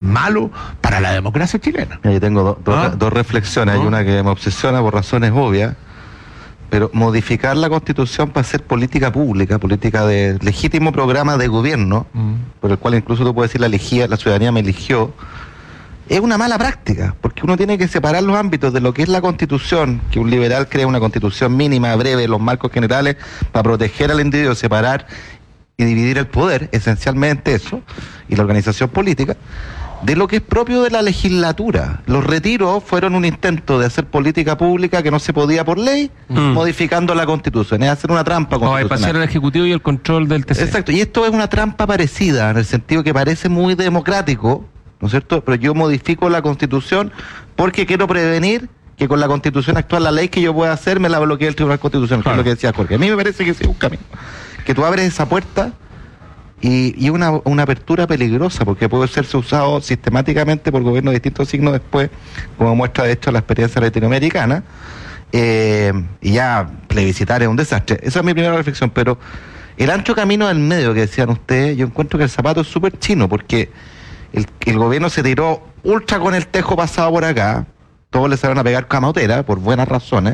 malo para la democracia chilena. Yo tengo dos reflexiones. Hay una que me obsesiona por razones obvias, pero modificar la Constitución para hacer política pública, política de legítimo programa de gobierno, por el cual incluso tú puedes decir la ciudadanía me eligió, es una mala práctica, porque uno tiene que separar los ámbitos de lo que es la Constitución, que un liberal crea una Constitución mínima, breve, los marcos generales, para proteger al individuo, separar y dividir el poder, esencialmente eso, y la organización política, de lo que es propio de la legislatura. Los retiros fueron un intento de hacer política pública que no se podía por ley, modificando la Constitución, es hacer una trampa constitucional. Pasar el Ejecutivo y el control del TC. Exacto, y esto es una trampa parecida, en el sentido que parece muy democrático, ¿no es cierto? Pero yo modifico la Constitución porque quiero prevenir que con la Constitución actual, la ley que yo pueda hacer, me la bloquee el Tribunal Constitucional, que es lo que decía Jorge. A mí me parece que sí es un camino. Que tú abres esa puerta y una apertura peligrosa, porque puede serse usado sistemáticamente por gobiernos de distintos signos después, como muestra de hecho la experiencia latinoamericana, y ya plebiscitar es un desastre. Esa es mi primera reflexión, pero el ancho camino del medio que decían ustedes, yo encuentro que el zapato es súper chino, porque el gobierno se tiró ultra con el tejo pasado por acá, todos le salieron a pegar camotera, por buenas razones,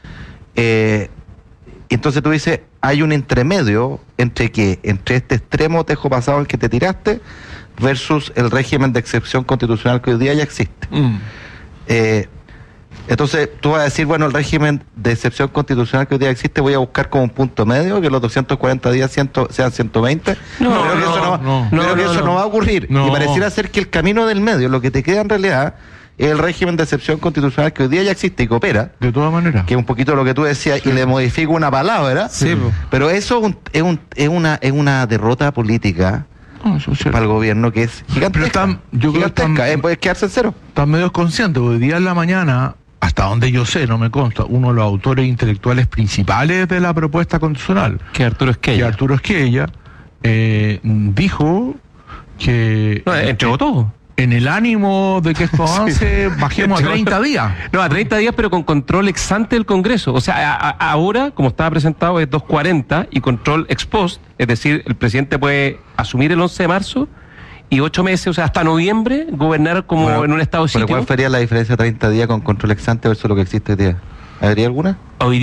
entonces tú dices, hay un entremedio entre este extremo tejo pasado al que te tiraste versus el régimen de excepción constitucional que hoy día ya existe. Entonces tú vas a decir, bueno, el régimen de excepción constitucional que hoy día existe voy a buscar como un punto medio, que los 240 días sean 120. Creo que eso no va a ocurrir. Y pareciera ser que el camino del medio, lo que te queda en realidad, es el régimen de excepción constitucional que hoy día ya existe y que opera. De todas maneras. Que es un poquito lo que tú decías, y le modifico una palabra. Sí. Pero eso es una derrota política para el gobierno que es gigantesca. Puede quedarse en cero. Están medio conscientes. Hoy día en la mañana, hasta donde yo sé, no me consta, uno de los autores intelectuales principales de la propuesta constitucional, que Arturo Esquella, dijo que... entregó todo. En el ánimo de que esto avance, bajemos a 30 días. No, a 30 días, pero con control ex ante del Congreso. O sea, ahora, como estaba presentado, es 240 y control ex post, es decir, el presidente puede asumir el 11 de marzo y 8 meses, o sea, hasta noviembre, gobernar como en un estado de sitio. ¿Pero cuál sería la diferencia de 30 días con control ex ante versus lo que existe hoy día? ¿Habría alguna?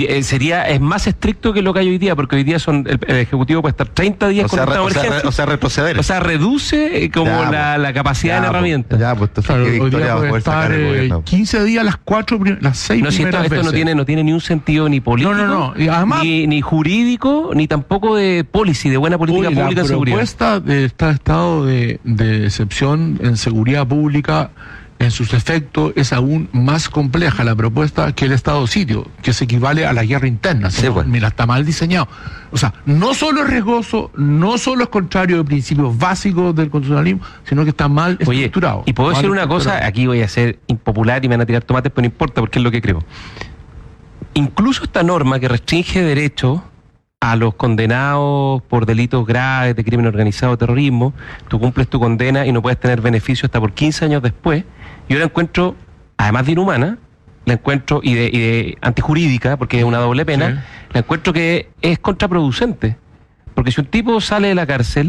Es más estricto que lo que hay hoy día, porque hoy día el Ejecutivo puede estar 30 días con estado de emergencia. O sea, retroceder. O sea, reduce la capacidad de la herramienta. Hoy día puede estar 15 días las 6 primeras veces. Esto no tiene ni un sentido ni político, Y además, ni jurídico, ni tampoco de policy, de buena política pública en seguridad. La propuesta de este estado de excepción en seguridad pública, en sus efectos, es aún más compleja la propuesta que el estado de sitio, que se equivale a la guerra interna. Mira, está mal diseñado. O sea, no solo es riesgoso, no solo es contrario de principios básicos del constitucionalismo, sino que está mal estructurado. Y puedo decir una cosa, aquí voy a ser impopular y me van a tirar tomates, pero no importa, porque es lo que creo. Incluso esta norma que restringe derechos a los condenados por delitos graves de crimen organizado o terrorismo, tú cumples tu condena y no puedes tener beneficio hasta por 15 años después. Yo la encuentro, además de inhumana, la encuentro y de antijurídica, porque es una doble pena, la encuentro que es contraproducente. Porque si un tipo sale de la cárcel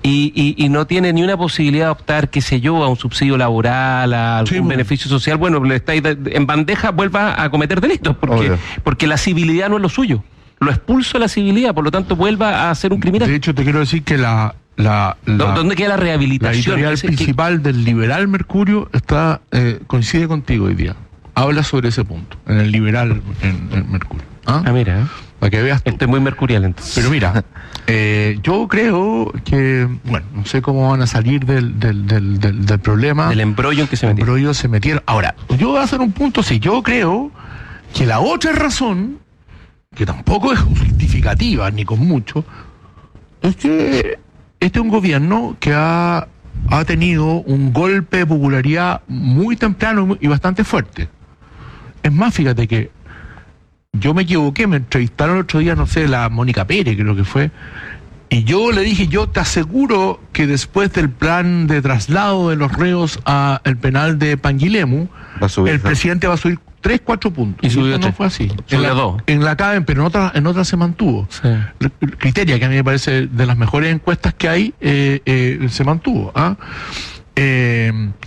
y no tiene ni una posibilidad de optar, qué sé yo, a un subsidio laboral, a algún beneficio social, bueno, le está en bandeja, vuelva a cometer delitos, porque la civilidad no es lo suyo. Lo expulso de la civilidad, por lo tanto vuelva a ser un criminal. De hecho, te quiero decir que ¿dónde queda la rehabilitación? La editorial principal del liberal Mercurio coincide contigo hoy día. Habla sobre ese punto, en el liberal en Mercurio. Mira. Para que veas tú. Estoy muy mercurial entonces. Pero mira, yo creo que, bueno, no sé cómo van a salir del problema. Del embrollo en que se metieron. Ahora, yo voy a hacer un punto así. Yo creo que la otra razón, que tampoco es justificativa ni con mucho, es que este es un gobierno que ha tenido un golpe de popularidad muy temprano y bastante fuerte. Es más, fíjate que yo me equivoqué, me entrevistaron el otro día, no sé, la Mónica Pérez, creo que fue, y yo le dije, yo te aseguro que después del plan de traslado de los reos al penal de Panguilemu, el presidente va a subir 3-4 puntos. Y subió no fue así. Subió en la CADEM, pero en otra se mantuvo. Sí. Criteria, que a mí me parece de las mejores encuestas que hay, se mantuvo.